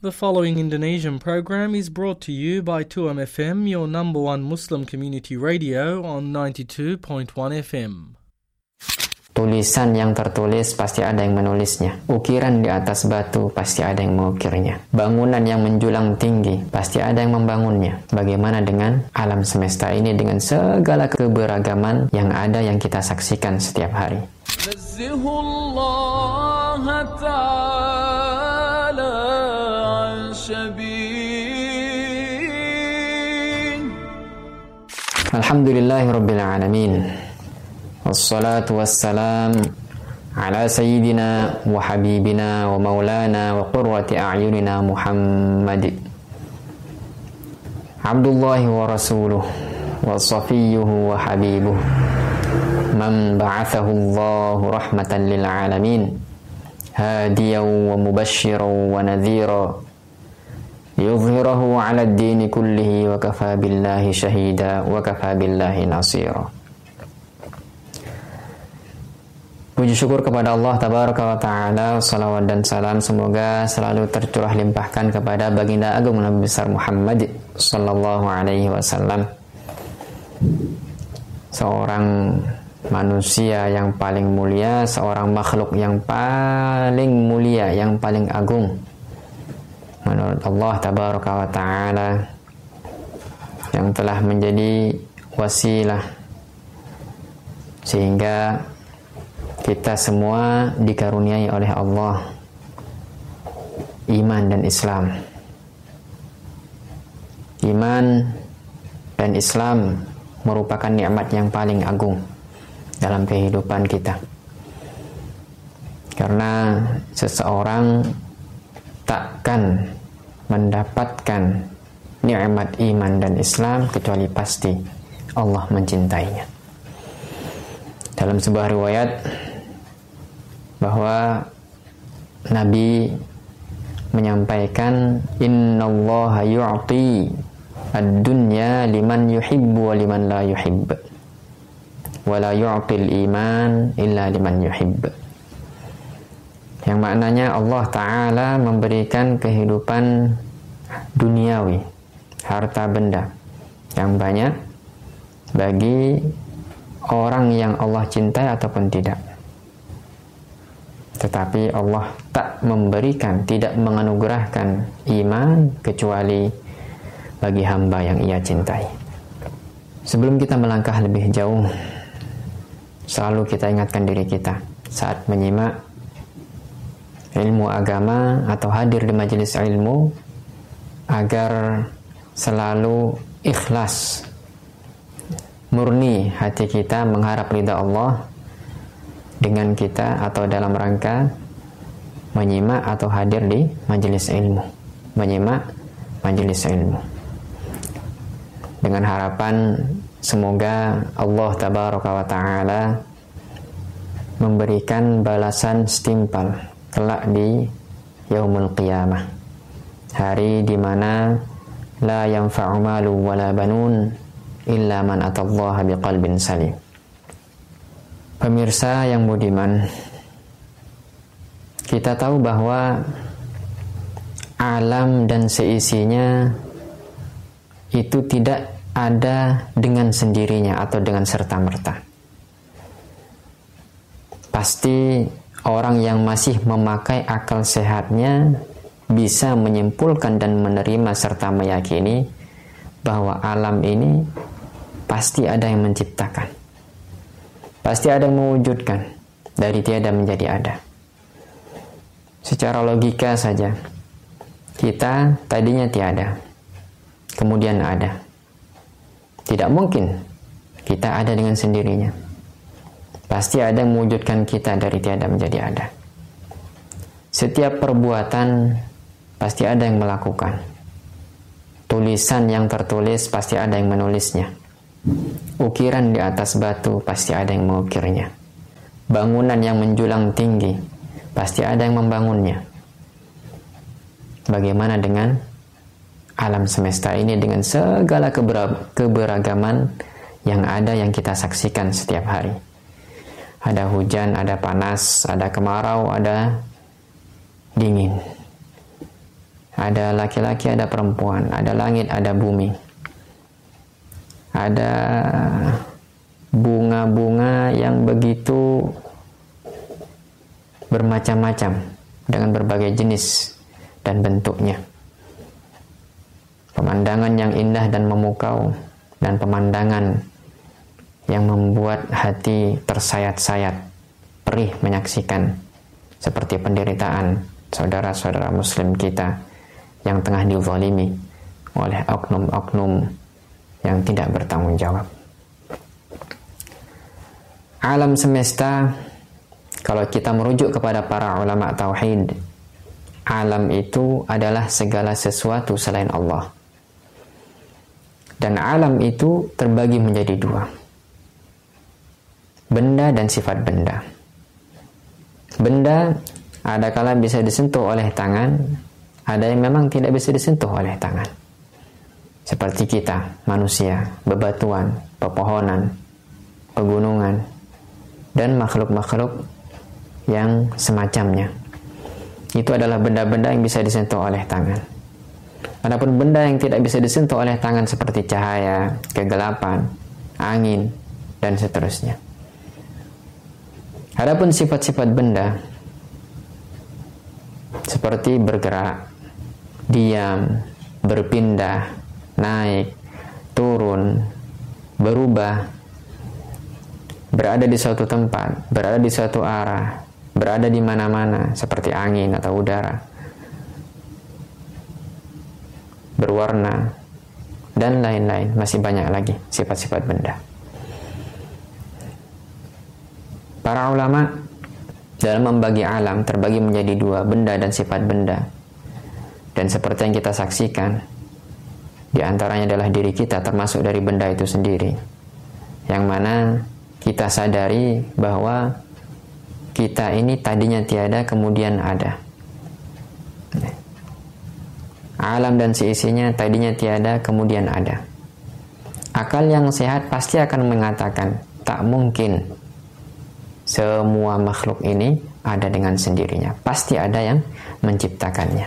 The following Indonesian program is brought to you by 2MFM, your number one Muslim community radio on 92.1 FM. Tulisan yang tertulis pasti ada yang menulisnya. Ukiran di atas batu pasti ada yang mengukirnya. Bangunan yang menjulang tinggi pasti ada yang membangunnya. Bagaimana dengan alam semesta ini dengan segala keberagaman yang ada yang kita saksikan setiap hari. Alhamdulillahirabbil alamin. Wassalatu wassalam ala sayyidina wa habibina wa maulana wa qurrati a'yunina Muhammad. Abdullahi wa rasuluh wa safiyyuhu wa habibuh. Man ba'athahu Allahu rahmatan lil alamin. Hadiyan wa mubasysyiran wa nadhira. Yuzhirahu 'ala ad-din kullihi wa kafa billahi shahida wa kafa billahi nasira. Puji syukur kepada Allah Tabaraka wa Ta'ala. Salawat dan salam semoga selalu tercurah limpahkan kepada baginda agung Nabi besar Muhammad sallallahu alaihi wasallam, seorang manusia yang paling mulia, seorang makhluk yang paling mulia, yang paling agung menurut Allah Tabaraka wa Ta'ala, yang telah menjadi wasilah sehingga kita semua dikaruniai oleh Allah iman dan Islam. Iman dan Islam merupakan nikmat yang paling agung dalam kehidupan kita, karena seseorang takkan mendapatkan nikmat iman dan Islam kecuali pasti Allah mencintainya. Dalam sebuah riwayat bahwa Nabi menyampaikan, innallaha yu'ti ad-dunya liman yuhibbu wa liman la yuhibb wa la yu'til iman illa liman yuhibb. Yang maknanya Allah Ta'ala memberikan kehidupan duniawi, harta benda yang banyak bagi orang yang Allah cintai ataupun tidak. Tetapi Allah tak memberikan, tidak menganugerahkan iman kecuali bagi hamba yang Ia cintai. Sebelum kita melangkah lebih jauh, selalu kita ingatkan diri kita saat menyimak ilmu agama atau hadir di majelis ilmu agar selalu ikhlas, murni hati kita mengharap ridha Allah dengan kita atau dalam rangka menyimak atau hadir di majelis ilmu, menyimak majelis ilmu, dengan harapan semoga Allah Tabaraka wa Ta'ala memberikan balasan setimpal kelak di yaumul qiyamah, hari di mana la yanfa'u malu wala banun illa man atallaha biqalbin salim. Pemirsa yang budiman, kita tahu bahwa alam dan seisinya itu tidak ada dengan sendirinya atau dengan serta-merta. Pasti orang yang masih memakai akal sehatnya bisa menyimpulkan dan menerima serta meyakini bahwa alam ini pasti ada yang menciptakan, pasti ada yang mewujudkan dari tiada menjadi ada. Secara logika saja, kita tadinya tiada, kemudian ada. Tidak mungkin kita ada dengan sendirinya. Pasti ada yang mewujudkan kita dari tiada menjadi ada. Setiap perbuatan pasti ada yang melakukan. Tulisan yang tertulis pasti ada yang menulisnya. Ukiran di atas batu pasti ada yang mengukirnya. Bangunan yang menjulang tinggi pasti ada yang membangunnya. Bagaimana dengan alam semesta ini dengan segala keberagaman yang ada yang kita saksikan setiap hari? Ada hujan, ada panas, ada kemarau, ada dingin. Ada laki-laki, ada perempuan, ada langit, ada bumi. Ada bunga-bunga yang begitu bermacam-macam dengan berbagai jenis dan bentuknya. Pemandangan yang indah dan memukau, dan pemandangan yang membuat hati tersayat-sayat, perih menyaksikan, seperti penderitaan saudara-saudara muslim kita yang tengah dizalimi oleh oknum-oknum yang tidak bertanggung jawab. Alam semesta, kalau kita merujuk kepada para ulama tauhid, alam itu adalah segala sesuatu selain Allah. Dan alam itu terbagi menjadi dua, benda dan sifat benda. Benda ada kala bisa disentuh oleh tangan, ada yang memang tidak bisa disentuh oleh tangan. Seperti kita, manusia, bebatuan, pepohonan, pegunungan, dan makhluk-makhluk yang semacamnya. Itu adalah benda-benda yang bisa disentuh oleh tangan. Adapun benda yang tidak bisa disentuh oleh tangan seperti cahaya, kegelapan, angin, dan seterusnya. Adapun sifat-sifat benda seperti bergerak, diam, berpindah, naik, turun, berubah, berada di suatu tempat, berada di suatu arah, berada di mana-mana seperti angin atau udara, berwarna, dan lain-lain. Masih banyak lagi sifat-sifat benda. Para ulama dalam membagi alam terbagi menjadi dua, benda dan sifat benda. Dan seperti yang kita saksikan, di antaranya adalah diri kita termasuk dari benda itu sendiri, yang mana kita sadari bahwa kita ini tadinya tiada kemudian ada. Alam dan seisinya tadinya tiada kemudian ada. Akal yang sehat pasti akan mengatakan tak mungkin semua makhluk ini ada dengan sendirinya. Pasti ada yang menciptakannya.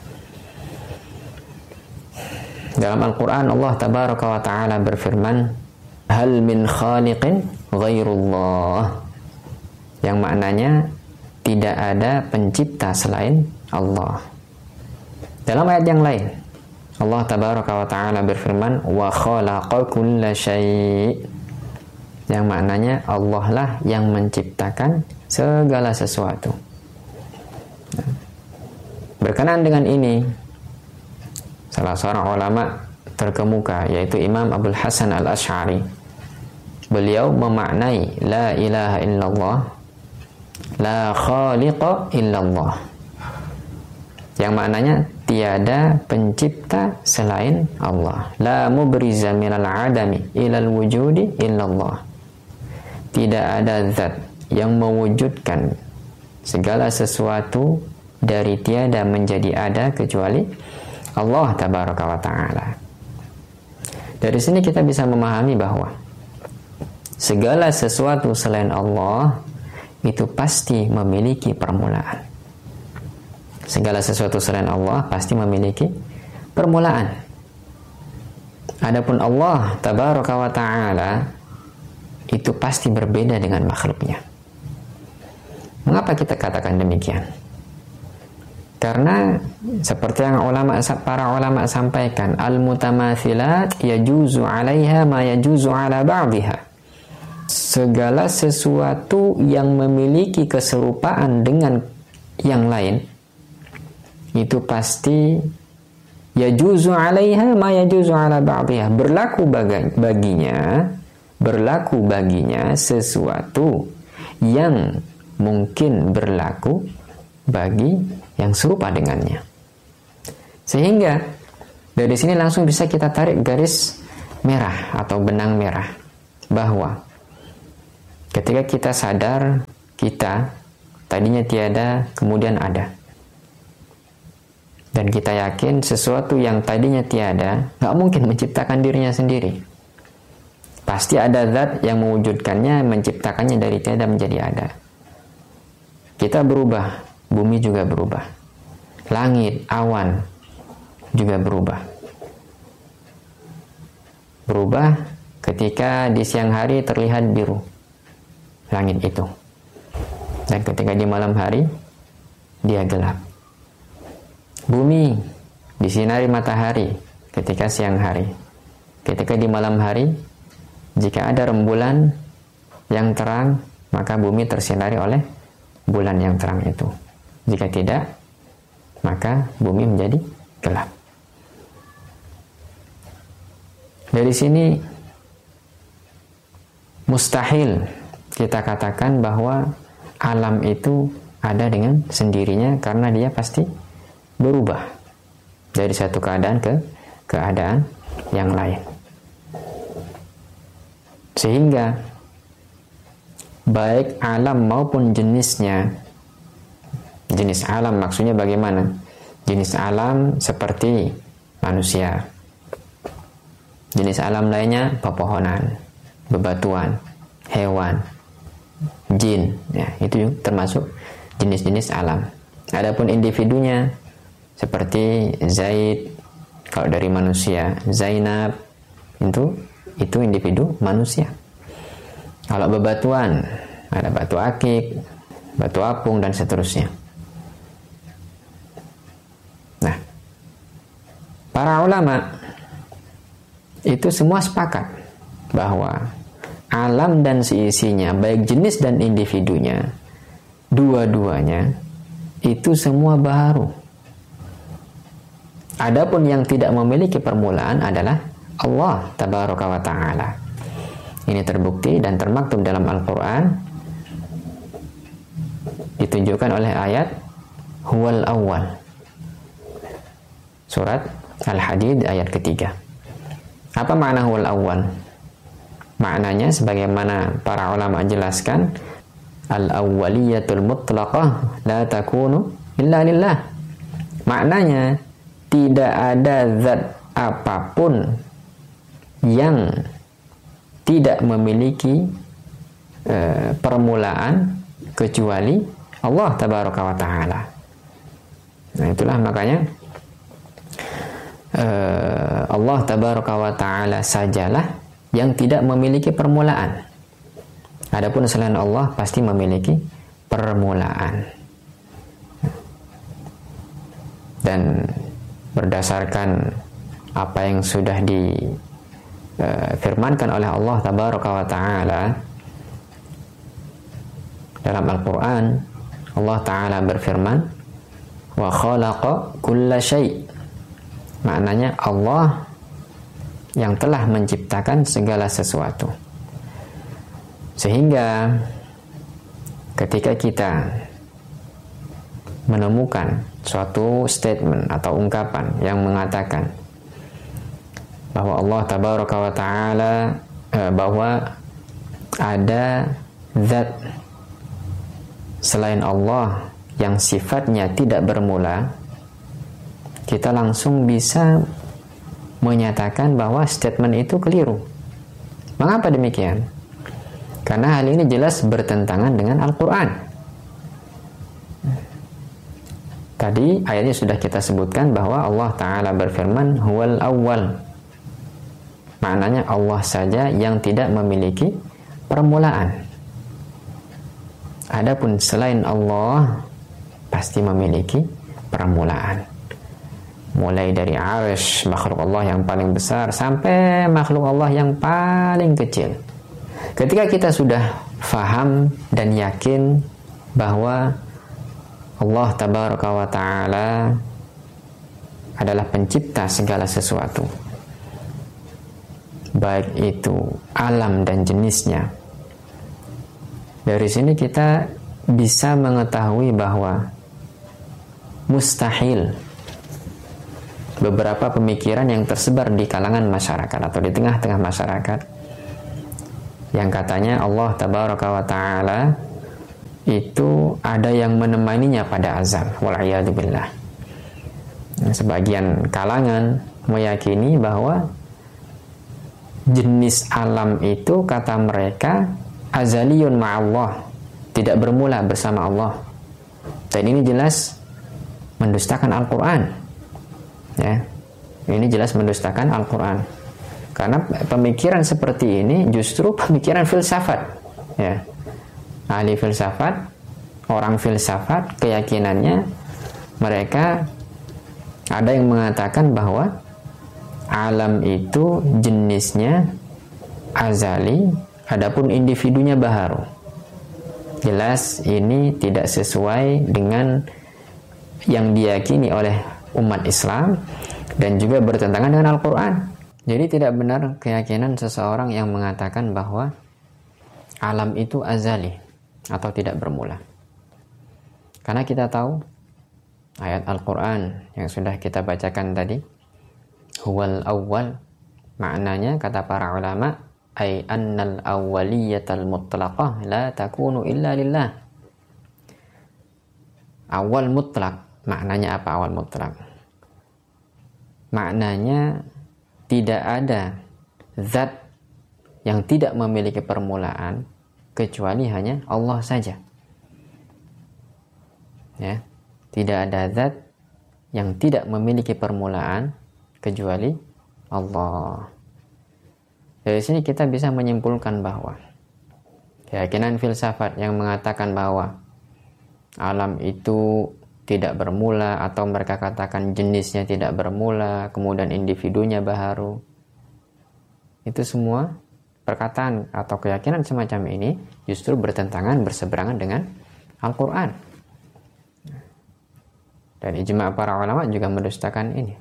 Dalam Al-Quran Allah Tabaraka wa Ta'ala berfirman, hal min khaliqin ghairullah, yang maknanya tidak ada pencipta selain Allah. Dalam ayat yang lain Allah Tabaraka wa Ta'ala berfirman, wa khalaqa kulla syai', yang maknanya Allah lah yang menciptakan segala sesuatu. Berkenaan dengan ini, salah seorang ulama terkemuka yaitu Imam Abdul Hasan Al-Asy'ari, beliau memaknai la ilaha illallah, la khaliqa illallah, yang maknanya tiada pencipta selain Allah. La mubriza minal adami ilal wujudi illallah. Tidak ada zat yang mewujudkan segala sesuatu dari tiada menjadi ada kecuali Allah Tabaraka wa Ta'ala. Dari sini kita bisa memahami bahwa segala sesuatu selain Allah itu pasti memiliki permulaan. Segala sesuatu selain Allah pasti memiliki permulaan. Adapun Allah Tabaraka wa Ta'ala itu pasti berbeda dengan makhluknya. Mengapa kita katakan demikian? Karena seperti yang para ulama sampaikan, al-mutamathilat yajuzu 'alaiha ma yajuzu 'ala ba'dihha. Segala sesuatu yang memiliki keserupaan dengan yang lain itu pasti yajuzu 'alaiha ma yajuzu 'ala ba'dihha, berlaku baginya sesuatu yang mungkin berlaku bagi yang serupa dengannya. Sehingga dari sini langsung bisa kita tarik garis merah atau benang merah bahwa ketika kita sadar kita tadinya tiada kemudian ada, dan kita yakin sesuatu yang tadinya tiada gak mungkin menciptakan dirinya sendiri. Pasti ada zat yang mewujudkannya, menciptakannya dari tiada menjadi ada. Kita berubah, bumi juga berubah. Langit, awan, juga berubah. Berubah ketika di siang hari terlihat biru langit itu, dan ketika di malam hari dia gelap. Bumi disinari matahari ketika siang hari. Ketika di malam hari, jika ada rembulan yang terang, maka bumi tersinari oleh bulan yang terang itu. Jika tidak, maka bumi menjadi gelap. Dari sini mustahil kita katakan bahwa alam itu ada dengan sendirinya, karena dia pasti berubah dari satu keadaan ke keadaan yang lain. Sehingga baik alam maupun jenisnya, jenis alam maksudnya bagaimana? Jenis alam seperti manusia. Jenis alam lainnya pepohonan, bebatuan, hewan, jin, ya, itu termasuk jenis-jenis alam. Adapun individunya seperti Zaid kalau dari manusia, Zainab itu individu manusia. Kalau bebatuan ada batu akik, batu apung, dan seterusnya. Nah, para ulama itu semua sepakat bahwa alam dan seisinya, baik jenis dan individunya, dua-duanya itu semua baru. Adapun yang tidak memiliki permulaan adalah Allah Tabaraka wa Ta'ala. Ini terbukti dan termaktub dalam Al-Quran, ditunjukkan oleh ayat Huwal Awwal, surat Al-Hadid ayat ketiga. Apa makna Huwal Awwal? Maknanya sebagaimana para ulama jelaskan, al-awwaliyatul mutlaqah la takunu illa lillah. Maknanya tidak ada zat apapun yang tidak memiliki permulaan kecuali Allah Tabaraka wa Ta'ala. Nah, itulah makanya Allah Tabaraka wa Ta'ala sajalah yang tidak memiliki permulaan. Adapun selain Allah pasti memiliki permulaan. Dan berdasarkan apa yang sudah difirmankan oleh Allah Tabaraka wa Ta'ala dalam Al-Quran, Allah Ta'ala berfirman, wa khalaqa kulla syai'. Maknanya Allah yang telah menciptakan segala sesuatu. Sehingga ketika kita menemukan suatu statement atau ungkapan yang mengatakan bahwa Allah Tabaraka wa Ta'ala, bahwa ada zat selain Allah yang sifatnya tidak bermula, kita langsung bisa menyatakan bahwa statement itu keliru. Mengapa demikian? Karena hal ini jelas bertentangan dengan Al-Quran. Tadi ayatnya sudah kita sebutkan bahwa Allah Ta'ala berfirman Huwal Awwal. Maknanya Allah saja yang tidak memiliki permulaan. Adapun selain Allah pasti memiliki permulaan. Mulai dari Arsy, makhluk Allah yang paling besar, sampai makhluk Allah yang paling kecil. Ketika kita sudah faham dan yakin bahwa Allah Tabaraka wa Ta'ala adalah pencipta segala sesuatu, baik itu alam dan jenisnya, dari sini kita bisa mengetahui bahwa mustahil beberapa pemikiran yang tersebar di kalangan masyarakat atau di tengah-tengah masyarakat yang katanya Allah Tabaraka wa Ta'ala itu ada yang menemaninya pada azab, wal'iyadzubillah. Sebagian kalangan meyakini bahwa jenis alam itu, kata mereka, azaliyun ma'allah, tidak bermula bersama Allah. Dan ini jelas mendustakan Al-Quran, ya. Ini jelas mendustakan Al-Quran. Karena pemikiran seperti ini justru pemikiran filsafat. Ya. Ahli filsafat, orang filsafat, keyakinannya mereka ada yang mengatakan bahwa alam itu jenisnya azali, adapun individunya baharu. Jelas ini tidak sesuai dengan yang diyakini oleh umat Islam dan juga bertentangan dengan Al-Quran. Jadi tidak benar keyakinan seseorang yang mengatakan bahwa alam itu azali atau tidak bermula. Karena kita tahu ayat Al-Quran yang sudah kita bacakan tadi, huwal awwal, maknanya kata para ulama, ay annal awwaliyatal mutlaqah la takunu illa lillah. Awal mutlak, maknanya apa awal mutlak? Maknanya tidak ada zat yang tidak memiliki permulaan kecuali hanya Allah saja. Ya, tidak ada zat yang tidak memiliki permulaan kecuali Allah. Dari sini kita bisa menyimpulkan bahwa keyakinan filsafat yang mengatakan bahwa alam itu tidak bermula, atau mereka katakan jenisnya tidak bermula, kemudian individunya baharu, itu semua perkataan atau keyakinan semacam ini justru bertentangan, berseberangan dengan Al-Quran. Dan ijma' para ulama juga mendustakan ini.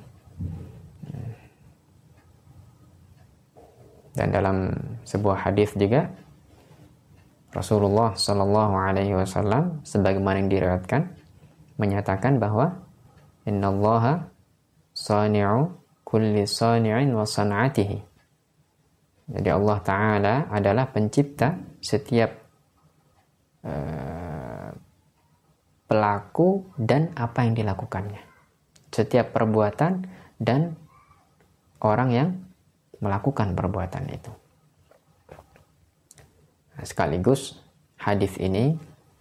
Dan dalam sebuah hadis juga Rasulullah Shallallahu Alaihi Wasallam sebagaimana yang diriwayatkan menyatakan bahwa innallaha sani'u kulli sani'in wa san'atihi. Jadi Allah Ta'ala adalah pencipta setiap pelaku dan apa yang dilakukannya, setiap perbuatan dan orang yang melakukan perbuatan itu. Sekaligus hadis ini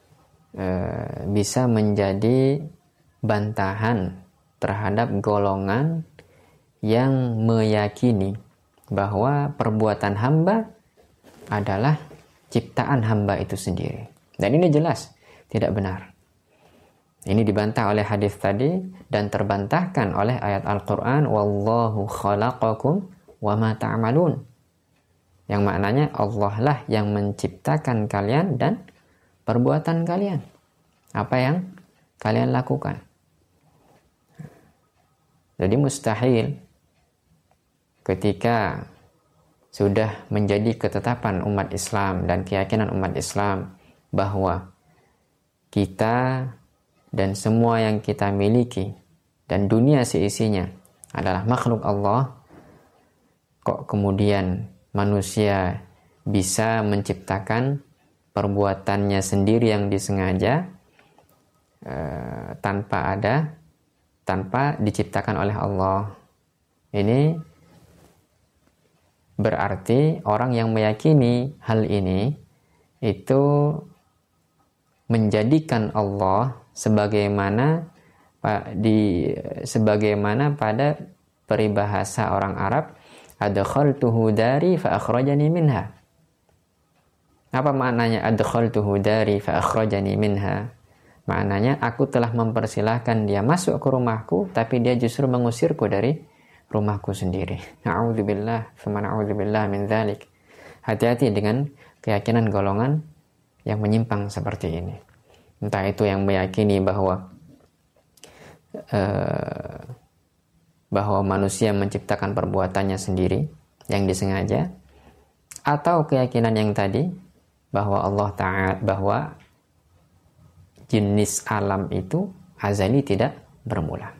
bisa menjadi bantahan terhadap golongan yang meyakini bahwa perbuatan hamba adalah ciptaan hamba itu sendiri. Dan ini jelas tidak benar. Ini dibantah oleh hadis tadi dan terbantahkan oleh ayat Al-Quran, wallahu khalaqakum wa ma ta'malun, yang maknanya Allah lah yang menciptakan kalian dan perbuatan kalian, apa yang kalian lakukan. Jadi mustahil ketika sudah menjadi ketetapan umat Islam dan keyakinan umat Islam bahwa kita dan semua yang kita miliki dan dunia seisinya adalah makhluk Allah, kok kemudian manusia bisa menciptakan perbuatannya sendiri yang disengaja tanpa diciptakan oleh Allah. Ini berarti orang yang meyakini hal ini itu menjadikan Allah sebagaimana pada peribahasa orang Arab, adkhaltuhu dari fa akhrajani minha. Apa maknanya adkhaltuhu dari fa akhrajani minha? Maknanya aku telah mempersilahkan dia masuk ke rumahku, tapi dia justru mengusirku dari rumahku sendiri. Na'udzubillah, tsumma na'udzubillah min dzalik. Hati-hati dengan keyakinan golongan yang menyimpang seperti ini. Entah itu yang meyakini bahwa manusia menciptakan perbuatannya sendiri yang disengaja, atau keyakinan yang tadi bahwa Allah Ta'ala, bahwa jenis alam itu azali, tidak bermula.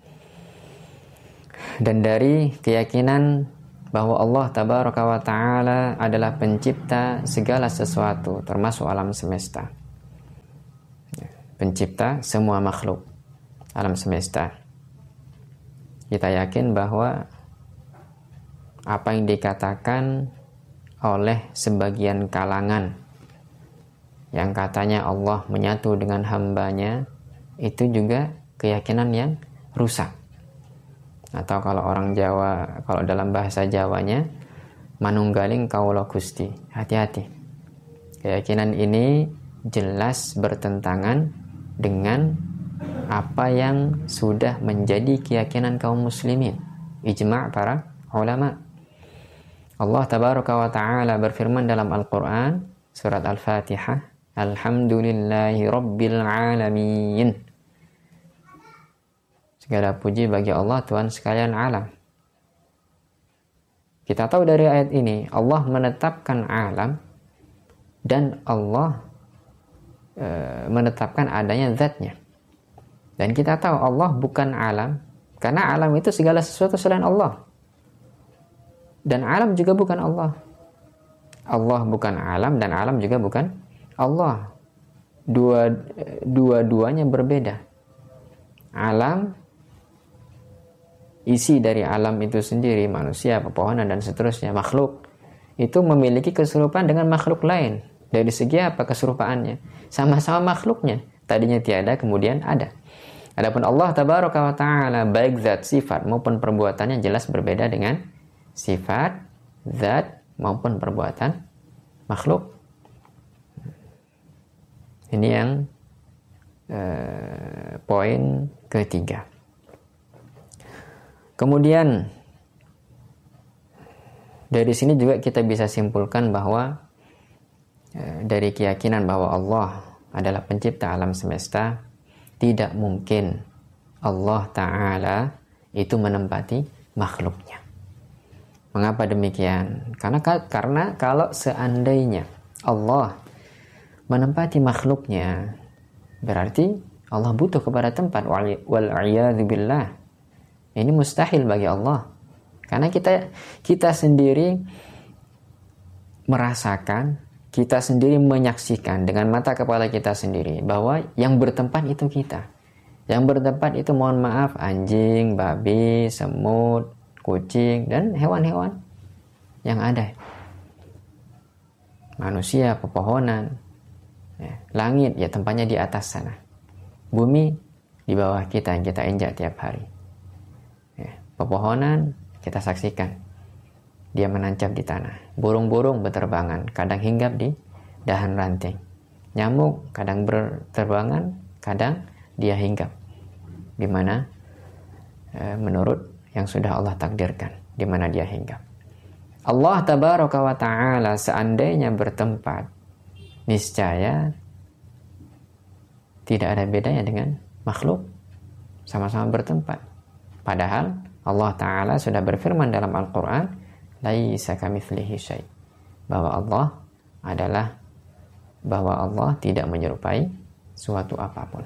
Dan dari keyakinan bahwa Allah Tabaraka wa Ta'ala adalah pencipta segala sesuatu termasuk alam semesta, pencipta semua makhluk alam semesta, kita yakin bahwa apa yang dikatakan oleh sebagian kalangan yang katanya Allah menyatu dengan hambanya, itu juga keyakinan yang rusak. atau kalau orang Jawa, kalau dalam bahasa Jawanya, manunggaling kaula Gusti. Hati-hati. Keyakinan ini jelas bertentangan dengan apa yang sudah menjadi keyakinan kaum muslimin, ijma' para ulama. Allah tabaraka wa ta'ala berfirman dalam Al-Quran, surat Al-Fatihah, Alhamdulillahi Rabbil Alamin. Segala puji bagi Allah, Tuhan sekalian alam. Kita tahu dari ayat ini, Allah menetapkan alam dan Allah menetapkan adanya zatnya. Dan kita tahu Allah bukan alam, karena alam itu segala sesuatu selain Allah. Dan alam juga bukan Allah. Allah bukan alam dan alam juga bukan Allah. Dua-duanya berbeda. Alam, isi dari alam itu sendiri, manusia, pepohonan, dan seterusnya, makhluk, itu memiliki keserupaan dengan makhluk lain. Dari segi apa keserupaannya? Sama-sama makhluknya. Tadinya tiada, kemudian ada. Adapun Allah tabaraka wa ta'ala, baik zat, sifat maupun perbuatannya jelas berbeda dengan sifat, zat maupun perbuatan makhluk. Ini yang poin ketiga. Kemudian dari sini juga kita bisa simpulkan bahwa dari keyakinan bahwa Allah adalah pencipta alam semesta, tidak mungkin Allah Ta'ala itu menempati makhluknya. Mengapa demikian? Karena kalau seandainya Allah menempati makhluknya, berarti Allah butuh kepada tempat. Wal-'iyadzu billah. Ini mustahil bagi Allah. Karena kita sendiri merasakan, kita sendiri menyaksikan dengan mata kepala kita sendiri bahwa yang bertempat itu kita. Yang bertempat itu, mohon maaf, anjing, babi, semut, kucing, dan hewan-hewan yang ada. Manusia, pepohonan, ya, langit, ya tempatnya di atas sana. Bumi di bawah kita yang kita injak tiap hari. Ya, pepohonan kita saksikan, dia menancap di tanah. Burung-burung berterbangan, kadang hinggap di dahan ranting. Nyamuk kadang berterbangan, kadang dia hinggap di mana menurut yang sudah Allah takdirkan, di mana dia hinggap. Allah tabaraka wa ta'ala seandainya bertempat, niscaya tidak ada bedanya dengan makhluk, sama-sama bertempat. Padahal Allah Ta'ala sudah berfirman dalam Al-Quran, laisa kamitslihi syai', bahwa Allah tidak menyerupai suatu apapun.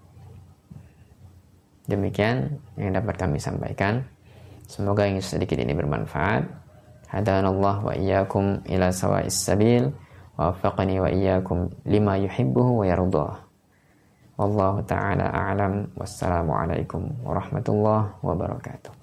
Demikian yang dapat kami sampaikan. Semoga yang sedikit ini bermanfaat. Hadanallah wa iyyakum ila sawa'is sabil wa waffaqani wa iyyakum lima yuhibbuhu wa yardah. Wallahu ta'ala a'lam. Wassalamu alaikum warahmatullahi wabarakatuh.